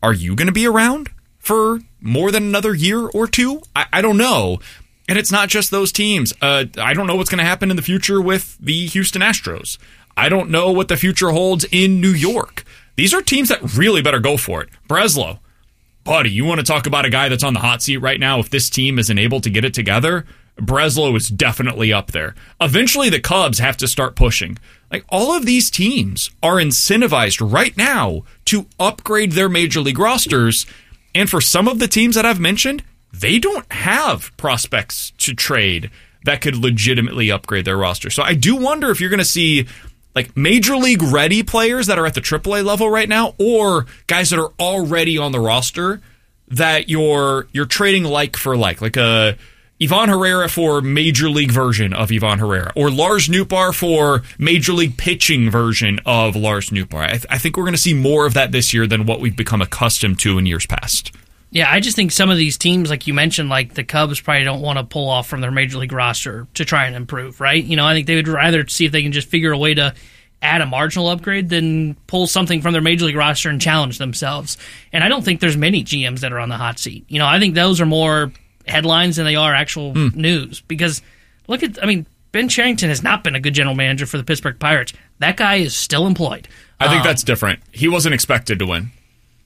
Are you going to be around for more than another year or two? I don't know. And it's not just those teams. I don't know what's going to happen in the future with the Houston Astros. I don't know what the future holds in New York. These are teams that really better go for it. Breslow, buddy, you want to talk about a guy that's on the hot seat right now if this team isn't able to get it together? Breslow is definitely up there. Eventually, the Cubs have to start pushing. Like, all of these teams are incentivized right now to upgrade their major league rosters. And for some of the teams that I've mentioned, they don't have prospects to trade that could legitimately upgrade their roster. So I do wonder if you're going to see like major league ready players that are at the AAA level right now, or guys that are already on the roster that you're trading like for like a Ivan Herrera for major league version of Ivan Herrera, or Lars Nootbaar for major league pitching version of Lars Nootbaar. I think we're going to see more of that this year than what we've become accustomed to in years past. Yeah, I just think some of these teams, like you mentioned, like the Cubs probably don't want to pull off from their major league roster to try and improve, right? You know, I think they would rather see if they can just figure a way to add a marginal upgrade than pull something from their major league roster and challenge themselves. And I don't think there's many GMs that are on the hot seat. You know, I think those are more headlines than they are actual news. Because Ben Cherington has not been a good general manager for the Pittsburgh Pirates. That guy is still employed. I think that's different. He wasn't expected to win.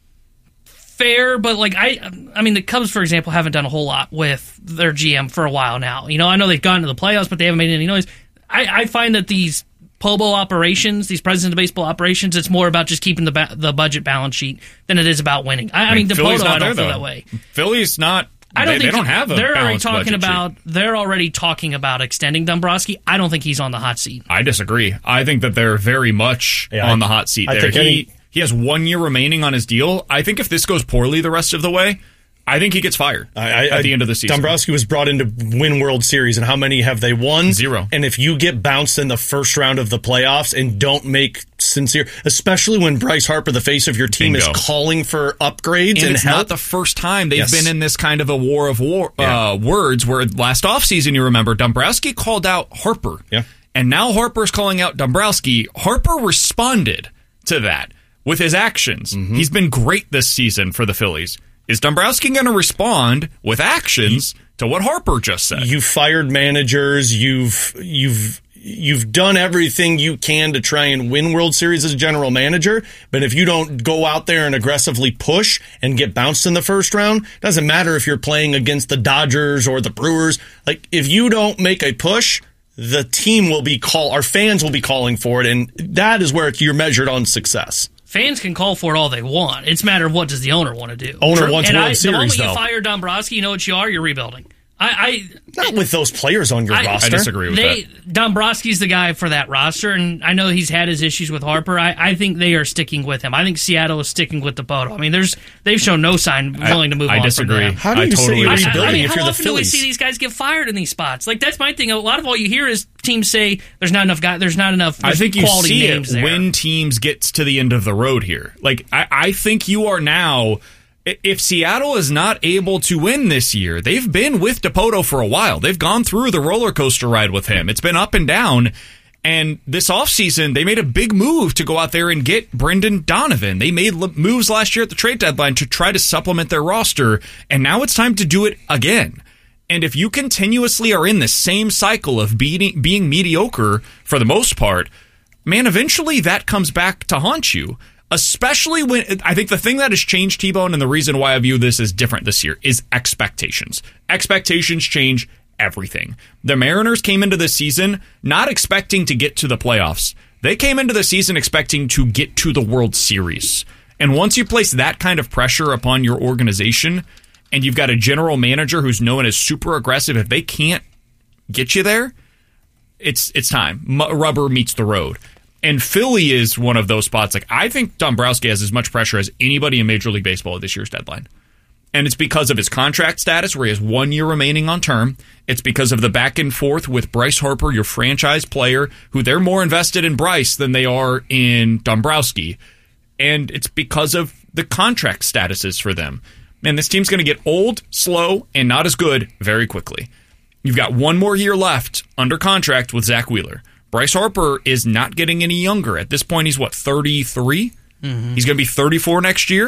Fair, but like the Cubs, for example, haven't done a whole lot with their GM for a while now. You know, I know they've gotten to the playoffs, but they haven't made any noise. I find that these POBO operations, these president of baseball operations, it's more about just keeping the budget balance sheet than it is about winning. I mean, Philly's DePoto, not I don't there, feel though. that way. Philly's not. I don't think they don't have a they're already balanced talking budget about. sheet. They're already talking about extending Dombrowski. I don't think he's on the hot seat. I disagree. I think that they're very much on the hot seat there. He has 1 year remaining on his deal. I think if this goes poorly the rest of the way, I think he gets fired at the end of the season. Dombrowski was brought in to win World Series, and how many have they won? 0. And if you get bounced in the first round of the playoffs and don't make sincere, especially when Bryce Harper, the face of your team, is calling for upgrades and it's help. not the first time they've been in this kind of a war of words where last offseason, you remember, Dombrowski called out Harper. Yeah. And now Harper's calling out Dombrowski. Harper responded to that with his actions. He's been great this season for the Phillies. Is Dombrowski going to respond with actions to what Harper just said? You fired managers. You've done everything you can to try and win World Series as a general manager. But if you don't go out there and aggressively push and get bounced in the first round, doesn't matter if you're playing against the Dodgers or the Brewers. Like, if you don't make a push, the team will be our fans will be calling for it, and that is where you're measured on success. Fans can call for it all they want. It's a matter of what does the owner want to do. Owner wants World Series, the moment though. you fire Dombrowski, you know what you are? You're rebuilding. Not with those players on your roster. I disagree with that. Dombrowski's the guy for that roster, and I know he's had his issues with Harper. I think they are sticking with him. I think Seattle is sticking with DePoto. I mean, they've shown no sign willing to move on. I disagree. From them. How do you say you're rebuilding if how you're the often do we Phillies? see these guys get fired in these spots? Like, that's my thing. A lot of all you hear is teams say there's not enough guys. There's not enough. I think you quality see names it there. when teams get to the end of the road here. Like, I think you are now. If Seattle is not able to win this year, they've been with DePoto for a while. They've gone through the roller coaster ride with him. It's been up and down. And this offseason, they made a big move to go out there and get Brendan Donovan. They made moves last year at the trade deadline to try to supplement their roster. And now it's time to do it again. And if you continuously are in the same cycle of being mediocre for the most part, man, eventually that comes back to haunt you. Especially when I think the thing that has changed, T-Bone, and the reason why I view this as different this year is expectations. Expectations change everything. The Mariners came into this season not expecting to get to the playoffs. They came into the season expecting to get to the World Series. And once you place that kind of pressure upon your organization, and you've got a general manager who's known as super aggressive, if they can't get you there, it's time. Rubber meets the road. And Philly is one of those spots. Like, I think Dombrowski has as much pressure as anybody in Major League Baseball at this year's deadline. And it's because of his contract status, where he has 1 year remaining on term. It's because of the back and forth with Bryce Harper, your franchise player, who they're more invested in Bryce than they are in Dombrowski. And it's because of the contract statuses for them. Man, this team's going to get old, slow, and not as good very quickly. You've got 1 more year left under contract with Zach Wheeler. Bryce Harper is not getting any younger. At this point, he's 33? He's going to be 34 next year.